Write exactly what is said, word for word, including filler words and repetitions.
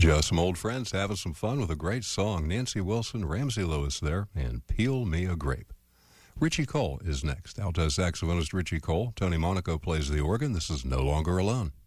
Just some old friends having some fun with a great song. Nancy Wilson, Ramsey Lewis there, and Peel Me a Grape. Richie Cole is next. Alto saxophonist Richie Cole. Tony Monaco plays the organ. This is No Longer Alone.